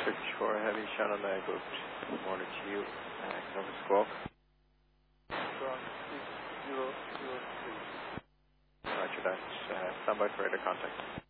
Search for Heavy Shannon Group. Morning to you. Nova Squawk. Ground 6003. Roger that. Stand by for radar contact.